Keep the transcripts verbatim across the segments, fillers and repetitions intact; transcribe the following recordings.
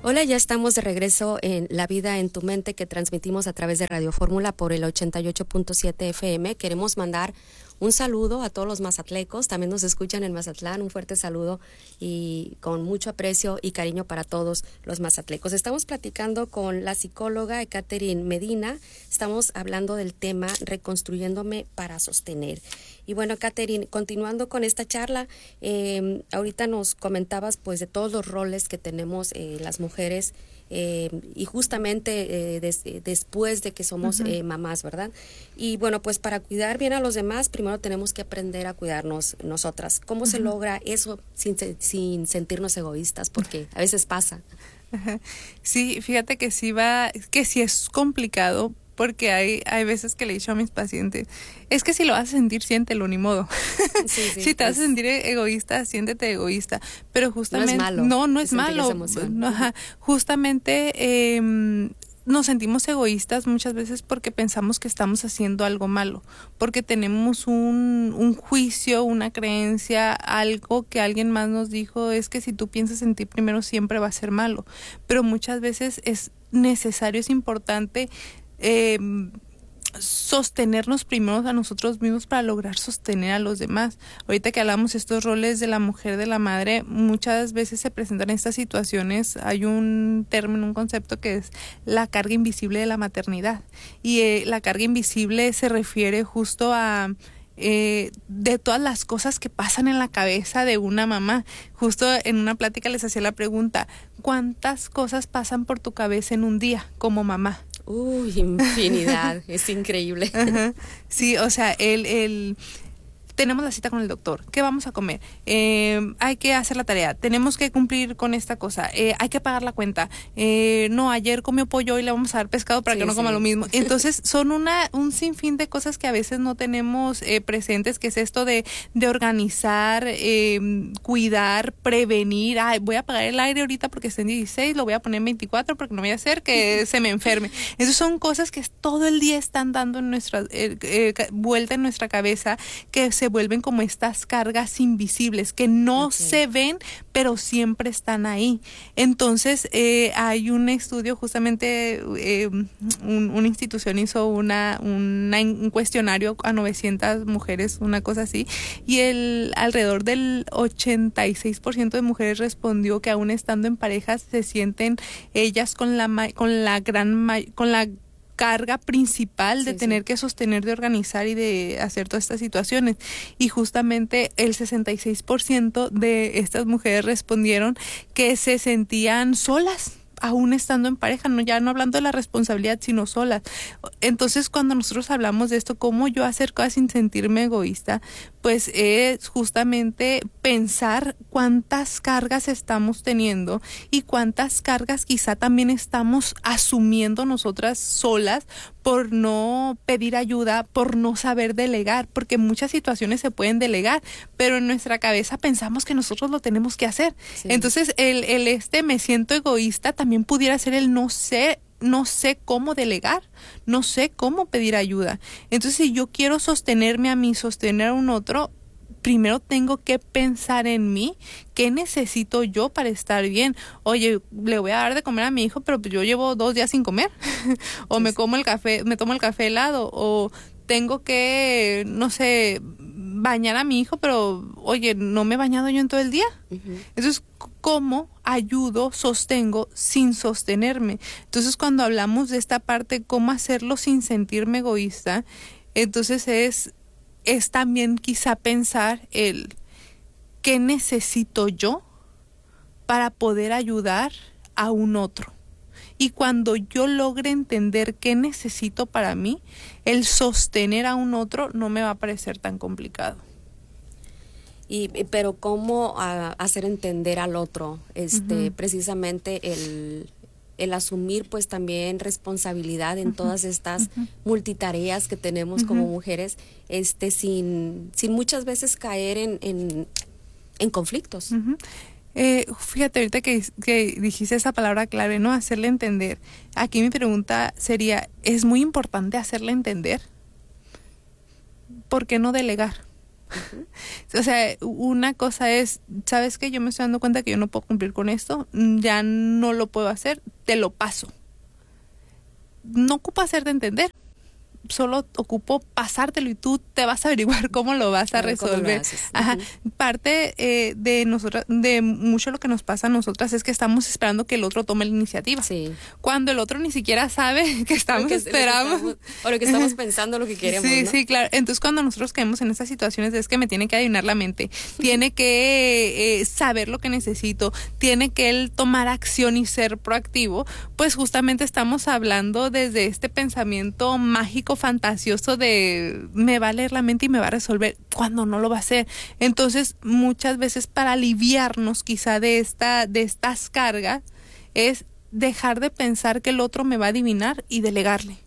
Hola, ya estamos de regreso en La Vida en tu Mente, que transmitimos a través de Radio Fórmula por el ochenta y ocho punto siete F M. Queremos mandar un saludo a todos los mazatlecos, también nos escuchan en Mazatlán, un fuerte saludo y con mucho aprecio y cariño para todos los mazatlecos. Estamos platicando con la psicóloga Catherine Medina, estamos hablando del tema Reconstruyéndome para sostener. Y bueno, Catherine, continuando con esta charla, eh, ahorita nos comentabas pues de todos los roles que tenemos eh, las mujeres eh, y justamente eh, des, después de que somos uh-huh. eh, mamás, ¿verdad? Y bueno, pues para cuidar bien a los demás, primero tenemos que aprender a cuidarnos nosotras. ¿Cómo uh-huh. se logra eso sin, sin sentirnos egoístas? Porque a veces pasa. Uh-huh. Sí, fíjate que sí va, que sí es complicado. Porque hay, hay veces que le he dicho a mis pacientes, es que si lo vas a sentir, siéntelo, ni modo. Sí, sí, si te pues, vas a sentir egoísta, siéntete egoísta. Pero justamente... No es malo. No, no es malo. No, ajá, justamente eh, nos sentimos egoístas muchas veces porque pensamos que estamos haciendo algo malo. Porque tenemos un, un juicio, una creencia, algo que alguien más nos dijo, es que si tú piensas en ti primero siempre va a ser malo. Pero muchas veces es necesario, es importante... Eh, sostenernos primero a nosotros mismos para lograr sostener a los demás. Ahorita que hablamos estos roles de la mujer, de la madre, muchas veces se presentan estas situaciones. Hay un término, un concepto que es la carga invisible de la maternidad, y eh, la carga invisible se refiere justo a Eh, de todas las cosas que pasan en la cabeza de una mamá. Justo en una plática les hacía la pregunta, ¿cuántas cosas pasan por tu cabeza en un día como mamá? Uy, infinidad, es increíble. Ajá. Sí, o sea, el, el tenemos la cita con el doctor, ¿qué vamos a comer? Eh, hay que hacer la tarea, tenemos que cumplir con esta cosa, eh, hay que pagar la cuenta, eh, no, ayer comió pollo y le vamos a dar pescado para sí, que no sí. coma lo mismo. Entonces son una un sinfín de cosas que a veces no tenemos eh, presentes, que es esto de, de organizar, eh, cuidar, prevenir. Ay, voy a apagar el aire ahorita porque está en dieciséis, lo voy a poner en veinticuatro porque no voy a hacer que se me enferme. Esas son cosas que todo el día están dando en nuestra, eh, eh, vuelta en nuestra cabeza, que se vuelven como estas cargas invisibles que no okay. se ven, pero siempre están ahí. Entonces eh, hay un estudio, justamente eh, un, una institución hizo una, una un cuestionario a novecientas mujeres, una cosa así, y el alrededor del ochenta y seis por ciento de mujeres respondió que aún estando en parejas se sienten ellas con la con la gran con la carga principal de sí, tener sí. que sostener, de organizar y de hacer todas estas situaciones. Y justamente el sesenta y seis por ciento de estas mujeres respondieron que se sentían solas, aún estando en pareja, no ya no hablando de la responsabilidad, sino solas. Entonces, cuando nosotros hablamos de esto, cómo yo hacer cosas sin sentirme egoísta, pues es justamente pensar cuántas cargas estamos teniendo y cuántas cargas quizá también estamos asumiendo nosotras solas por no pedir ayuda, por no saber delegar, porque muchas situaciones se pueden delegar, pero en nuestra cabeza pensamos que nosotros lo tenemos que hacer. Sí. Entonces, el, el este me siento egoísta también pudiera ser el no sé, no sé cómo delegar, no sé cómo pedir ayuda. Entonces, si yo quiero sostenerme a mí, sostener a un otro, primero tengo que pensar en mí, ¿qué necesito yo para estar bien? Oye, le voy a dar de comer a mi hijo, pero yo llevo dos días sin comer. O sí, me como el café, me tomo el café helado, o tengo que, no sé, bañar a mi hijo, pero oye, no me he bañado yo en todo el día. Uh-huh. Entonces, ¿cómo ayudo, sostengo sin sostenerme? Entonces, cuando hablamos de esta parte, cómo hacerlo sin sentirme egoísta, entonces es es también quizá pensar el qué necesito yo para poder ayudar a un otro. Y cuando yo logre entender qué necesito para mí, el sostener a un otro no me va a parecer tan complicado. Y pero cómo uh, hacer entender al otro, este, uh-huh. precisamente el el asumir pues también responsabilidad en uh-huh. todas estas uh-huh. multitareas que tenemos uh-huh. como mujeres, este, sin, sin muchas veces caer en, en, en conflictos. Uh-huh. Eh, fíjate, ahorita que, que dijiste esa palabra clave, ¿no? Hacerle entender. Aquí mi pregunta sería, ¿es muy importante hacerle entender? ¿Por qué no delegar? Uh-huh. O sea, una cosa es, ¿sabes qué? Yo me estoy dando cuenta que yo no puedo cumplir con esto, ya no lo puedo hacer, te lo paso. No ocupa hacerte entender, solo ocupo pasártelo y tú te vas a averiguar cómo lo vas a, a resolver. Ajá. Uh-huh. Parte eh, de nosotras, de mucho lo que nos pasa a nosotras es que estamos esperando que el otro tome la iniciativa. Sí. Cuando el otro ni siquiera sabe que estamos esperando. O lo que estamos pensando, lo que queremos. Sí, ¿no? sí, claro. Entonces cuando nosotros caemos en estas situaciones es que me tiene que adivinar la mente, tiene que eh, saber lo que necesito, tiene que él tomar acción y ser proactivo, pues justamente estamos hablando desde este pensamiento mágico, fantasioso de me va a leer la mente y me va a resolver, cuando no lo va a hacer. Entonces muchas veces para aliviarnos quizá de esta de estas cargas es dejar de pensar que el otro me va a adivinar y delegarle,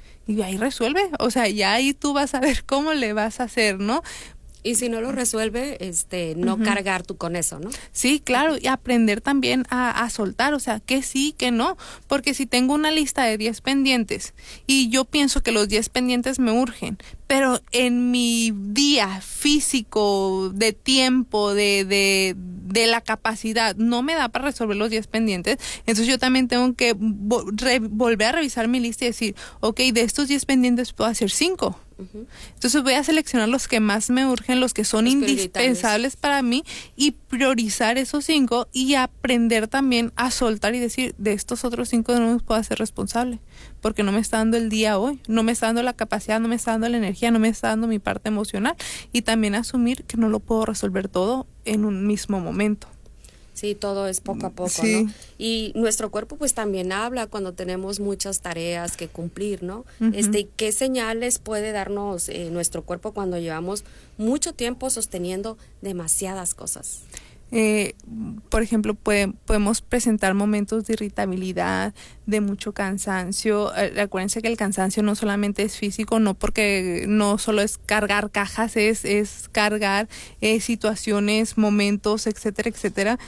y ahí resuelve, o sea, ya ahí tú vas a ver cómo le vas a hacer, ¿no? Y si no lo resuelve, este, no uh-huh. cargar tú con eso, ¿no? Sí, claro, y aprender también a, a soltar, o sea, que sí, que no, porque si tengo una lista de diez pendientes y yo pienso que los diez pendientes me urgen, pero en mi día físico, de tiempo, de, de, de la capacidad, no me da para resolver los diez pendientes, entonces yo también tengo que vo- re- volver a revisar mi lista y decir, ok, de estos diez pendientes puedo hacer cinco. Uh-huh. Entonces voy a seleccionar los que más me urgen, los que son los indispensables para mí, y priorizar esos cinco y aprender también a soltar y decir, de estos otros cinco no me puedo hacer responsable porque no me está dando el día hoy, no me está dando la capacidad, no me está dando la energía, no me está dando mi parte emocional, y también asumir que no lo puedo resolver todo en un mismo momento. Sí, todo es poco a poco, sí. ¿no? Y nuestro cuerpo pues también habla cuando tenemos muchas tareas que cumplir, ¿no? Uh-huh. Este, ¿qué señales puede darnos eh, nuestro cuerpo cuando llevamos mucho tiempo sosteniendo demasiadas cosas? Eh, por ejemplo, puede, podemos presentar momentos de irritabilidad, de mucho cansancio. Eh, acuérdense que el cansancio no solamente es físico, no porque no solo es cargar cajas, es, es cargar eh, situaciones, momentos, etcétera, etcétera.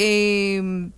Eh,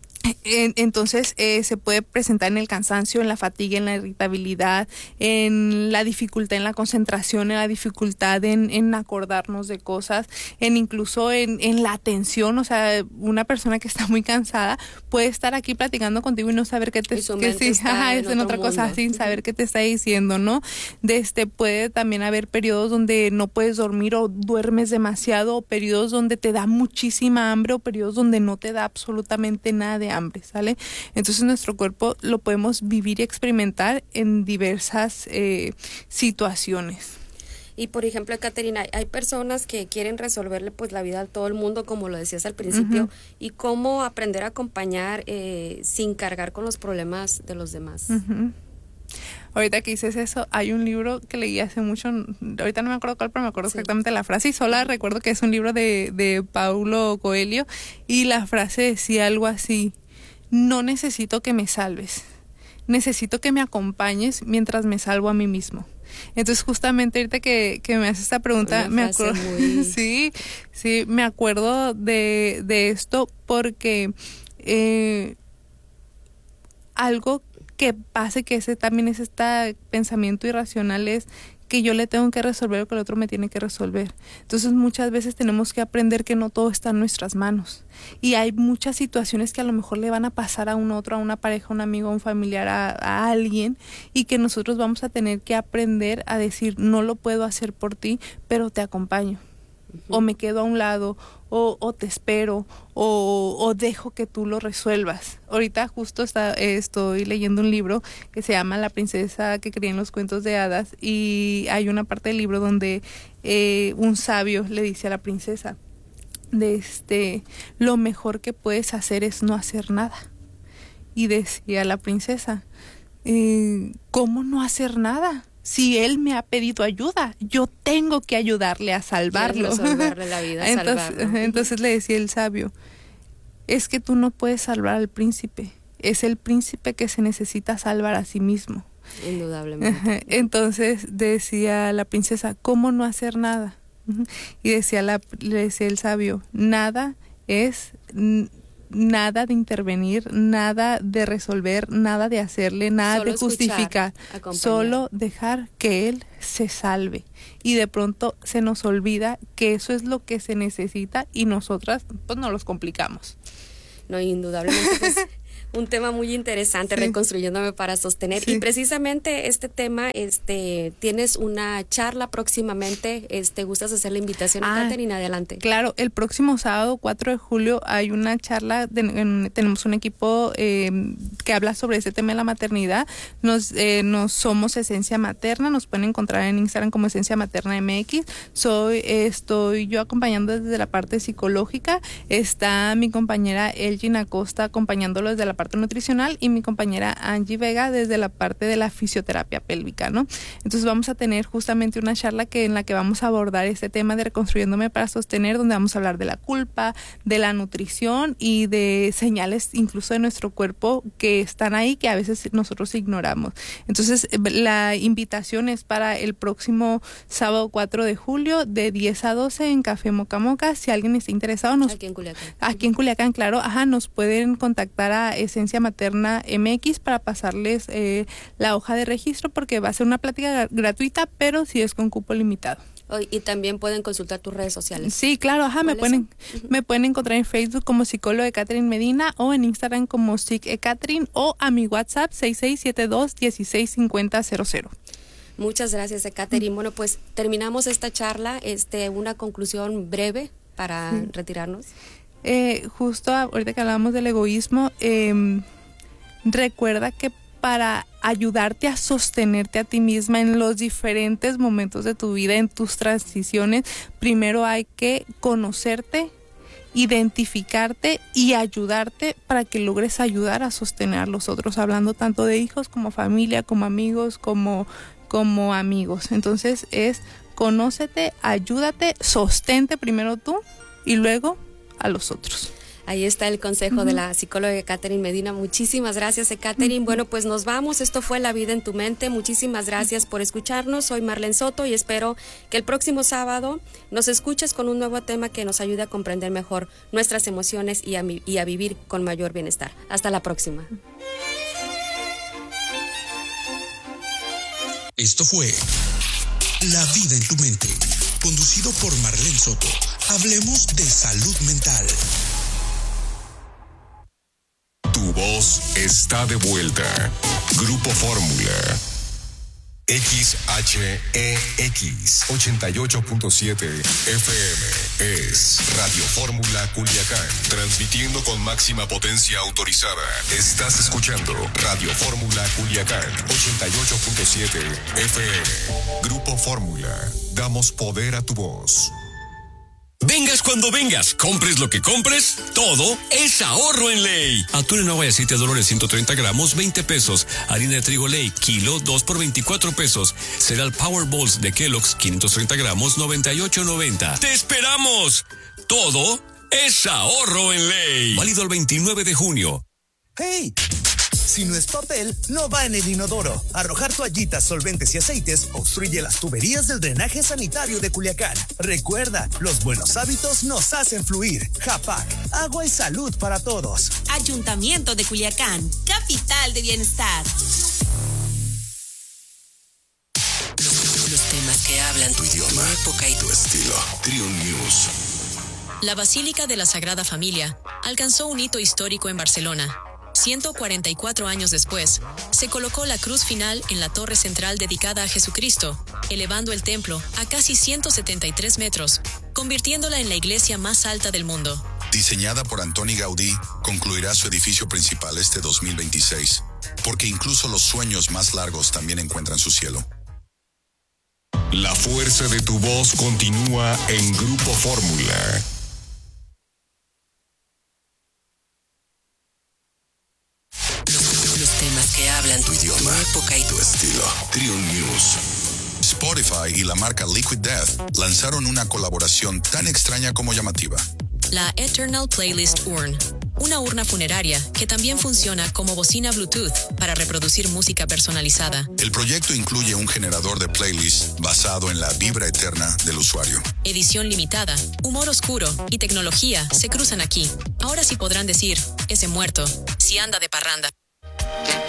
Entonces eh, se puede presentar en el cansancio, en la fatiga, en la irritabilidad, en la dificultad en la concentración, en la dificultad en, en acordarnos de cosas, en incluso en, en la atención. O sea, una persona que está muy cansada puede estar aquí platicando contigo y no saber qué te y su que mente sí, está ajá, en es en otro otra cosa, mundo. sin saber qué te está diciendo, ¿no? De este puede también haber periodos donde no puedes dormir o duermes demasiado, o periodos donde te da muchísima hambre, o periodos donde no te da absolutamente nada de hambre, ¿sale? Entonces nuestro cuerpo lo podemos vivir y experimentar en diversas eh, situaciones. Y por ejemplo, Caterina, hay personas que quieren resolverle pues la vida a todo el mundo, como lo decías al principio, uh-huh. y cómo aprender a acompañar eh, sin cargar con los problemas de los demás. Uh-huh. Ahorita que dices eso, hay un libro que leí hace mucho, ahorita no me acuerdo cuál, pero me acuerdo sí. exactamente la frase, y sola recuerdo que es un libro de, de Paulo Coelho, y la frase decía algo así: no necesito que me salves, necesito que me acompañes mientras me salvo a mí mismo. Entonces justamente ahorita que, que me haces esta pregunta, me acuerdo, muy... sí, sí, me acuerdo de, de esto porque eh, algo que pase, que ese también es este pensamiento irracional, es que yo le tengo que resolver lo que el otro me tiene que resolver. Entonces muchas veces tenemos que aprender que no todo está en nuestras manos, y hay muchas situaciones que a lo mejor le van a pasar a un otro, a una pareja, a un amigo, a un familiar, a, a alguien, y que nosotros vamos a tener que aprender a decir, no lo puedo hacer por ti, pero te acompaño. Uh-huh. O me quedo a un lado, o, o te espero, o, o dejo que tú lo resuelvas. Ahorita justo está, eh, estoy leyendo un libro que se llama La princesa que creía en los cuentos de hadas, y hay una parte del libro donde eh, un sabio le dice a la princesa, de este, lo mejor que puedes hacer es no hacer nada. Y decía la princesa, eh, ¿cómo no hacer nada? Si él me ha pedido ayuda, yo tengo que ayudarle a salvarlo. Resolverle la vida, entonces, salvarlo. Entonces le decía el sabio, es que tú no puedes salvar al príncipe, es el príncipe que se necesita salvar a sí mismo. Indudablemente. Entonces decía la princesa, ¿cómo no hacer nada? Y decía la, le decía el sabio, nada es nada de intervenir, nada de resolver, nada de hacerle, nada Solo de justificar, escuchar, solo dejar que él se salve. Y de pronto se nos olvida que eso es lo que se necesita y nosotras pues nos los complicamos. No, indudablemente pues, un tema muy interesante, sí. Reconstruyéndome para sostener. Sí. Y precisamente este tema, este, tienes una charla próximamente, este, ¿gustas hacer la invitación a ah, Catherine? Adelante. Claro, el próximo sábado cuatro de julio hay una charla, de, en, tenemos un equipo eh, que habla sobre ese tema de la maternidad. Nos, eh, nos somos Esencia Materna, nos pueden encontrar en Instagram como Esencia Materna M X. Soy, estoy yo acompañando desde la parte psicológica, está mi compañera Elgin Acosta acompañándolo desde la parte nutricional y mi compañera Angie Vega desde la parte de la fisioterapia pélvica, ¿no? Entonces vamos a tener justamente una charla que en la que vamos a abordar este tema de reconstruyéndome para sostener, donde vamos a hablar de la culpa, de la nutrición y de señales incluso de nuestro cuerpo que están ahí que a veces nosotros ignoramos. Entonces la invitación es para el próximo sábado cuatro de julio de diez a doce en Café Moca Moca. Si alguien está interesado, nos, aquí en Culiacán. Aquí en Culiacán, claro, ajá, nos pueden contactar a Esencia Materna M X para pasarles eh, la hoja de registro, porque va a ser una plática gratuita, pero sí es con cupo limitado. Y también pueden consultar tus redes sociales. Sí, claro, ajá, me pueden, uh-huh. me pueden encontrar en Facebook como psicóloga Catherine Medina o en Instagram como psic.ecatherine o a mi WhatsApp seis seis siete dos uno seis cinco cero cero cero. Muchas gracias, Catherine. Bueno, pues terminamos esta charla, este, una conclusión breve para sí. retirarnos. Eh, justo ahorita que hablábamos del egoísmo, eh, recuerda que para ayudarte a sostenerte a ti misma en los diferentes momentos de tu vida, en tus transiciones, primero hay que conocerte, identificarte y ayudarte para que logres ayudar a sostener a los otros, hablando tanto de hijos como familia, como amigos, como, como amigos. Entonces es conócete, ayúdate, sostente primero tú y luego a los otros. Ahí está el consejo uh-huh. de la psicóloga Catherine Medina. Muchísimas gracias, Catherine. Uh-huh. Bueno, pues nos vamos. Esto fue La Vida en tu Mente. Muchísimas gracias por escucharnos. Soy Marlene Soto y espero que el próximo sábado nos escuches con un nuevo tema que nos ayude a comprender mejor nuestras emociones y a, y a vivir con mayor bienestar. Hasta la próxima. Esto fue La Vida en tu Mente, conducido por Marlene Soto. Hablemos de salud mental. Tu voz está de vuelta. Grupo Fórmula. X H E X ochenta y ocho punto siete F M es Radio Fórmula Culiacán, transmitiendo con máxima potencia autorizada. Estás escuchando Radio Fórmula Culiacán ochenta y ocho punto siete F M. Grupo Fórmula, damos poder a tu voz. Vengas cuando vengas, compres lo que compres, todo es ahorro en Ley. Atún en agua y aceite Dolores ciento treinta gramos, veinte pesos. Harina de trigo Ley, kilo, dos por veinticuatro pesos. Cereal Power Balls de Kellogg's, quinientos treinta gramos, noventa y ocho noventa. ¡Te esperamos! Todo es ahorro en Ley. Válido el veintinueve de junio. ¡Hey! Si no es papel, no va en el inodoro. Arrojar toallitas, solventes y aceites obstruye las tuberías del drenaje sanitario de Culiacán. Recuerda, los buenos hábitos nos hacen fluir. Japac, agua y salud para todos. Ayuntamiento de Culiacán, capital de bienestar. Los, los temas que hablan tu idioma, tu época y tu estilo. Triun News. La Basílica de la Sagrada Familia alcanzó un hito histórico en Barcelona. ciento cuarenta y cuatro años después, se colocó la cruz final en la torre central dedicada a Jesucristo, elevando el templo a casi ciento setenta y tres metros, convirtiéndola en la iglesia más alta del mundo. Diseñada por Antoni Gaudí, concluirá su edificio principal este dos mil veintiséis, porque incluso los sueños más largos también encuentran su cielo. La fuerza de tu voz continúa en Grupo Fórmula. Los temas que hablan tu idioma, tu época y tu estilo. Triun News. Spotify y la marca Liquid Death lanzaron una colaboración tan extraña como llamativa. La Eternal Playlist U R N, una urna funeraria que también funciona como bocina Bluetooth para reproducir música personalizada. El proyecto incluye un generador de playlist basado en la vibra eterna del usuario. Edición limitada, humor oscuro y tecnología se cruzan aquí. Ahora sí podrán decir, ese muerto, si anda de parranda.